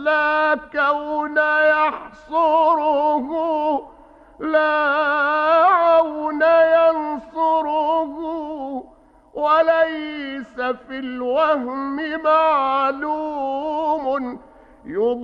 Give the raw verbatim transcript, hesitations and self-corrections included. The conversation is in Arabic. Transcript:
لا كون يحصره، لا عون ينصره، وليس في الوهم معلوم